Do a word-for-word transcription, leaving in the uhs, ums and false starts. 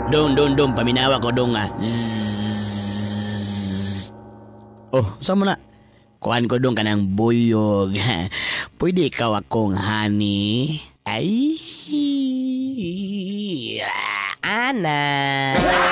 Dong, dong, dong, paminawa ko dong ah. Zzz. Oh, saan mo na? Kuhan ko dong ka ng buyog. Pwede ikaw akong honey? Ay. Ana.